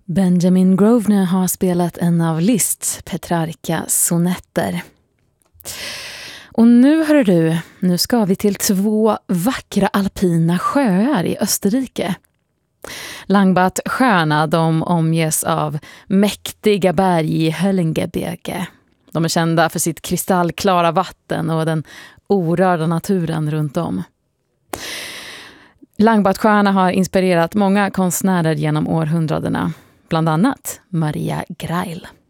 Benjamin Grosvenor har spelat en av Liszts Petrarca-sonetter. Och nu hör du, nu ska vi till 2 vackra alpina sjöar i Österrike. Langbadssjöarna, de omges av mäktiga berg i Höllengebirge. De är kända för sitt kristallklara vatten och den orörda naturen runt om. Langbadssjöarna har inspirerat många konstnärer genom århundradena, bland annat Maria Greil.